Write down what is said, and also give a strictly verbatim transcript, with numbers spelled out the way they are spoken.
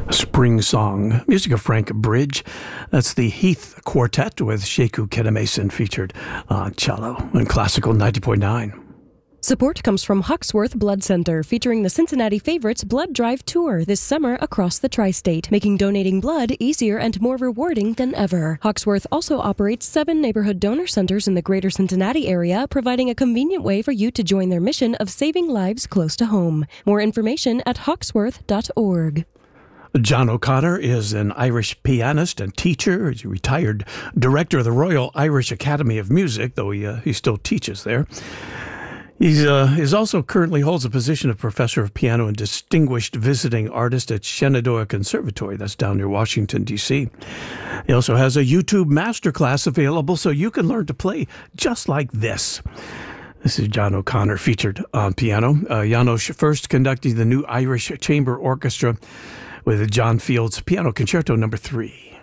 Spring Song, music of Frank Bridge. That's the Heath Quartet with Sheku Kedemason featured on cello and Classical ninety point nine. Support comes from Hawksworth Blood Center, featuring the Cincinnati Favorites Blood Drive Tour this summer across the tri-state, making donating blood easier and more rewarding than ever. Hawksworth also operates seven neighborhood donor centers in the greater Cincinnati area, providing a convenient way for you to join their mission of saving lives close to home. More information at hawksworth dot org. John O'Connor is an Irish pianist and teacher. He's a retired director of the Royal Irish Academy of Music, though he, uh, he still teaches there. He uh, is also currently holds a position of professor of piano and distinguished visiting artist at Shenandoah Conservatory. That's down near Washington, D C He also has a YouTube masterclass available so you can learn to play just like this. This is John O'Connor featured on piano. Uh, Janos first conducting the new Irish Chamber Orchestra with John Field's Piano Concerto Number Three.